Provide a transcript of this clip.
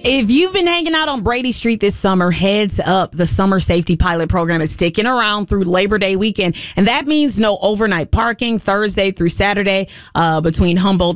If you've been hanging out on Brady Street this summer, heads up. The Summer Safety Pilot Program is sticking around through Labor Day weekend, and that means no overnight parking Thursday through Saturday between Humboldt